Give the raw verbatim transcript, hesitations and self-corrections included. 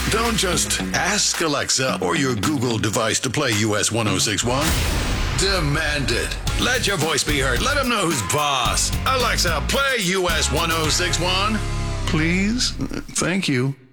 Don't just ask Alexa or your Google device to play U S one oh six one. Demand it. Let your voice be heard. Let them know who's boss. Alexa, play U S one oh six one. Please? Thank you.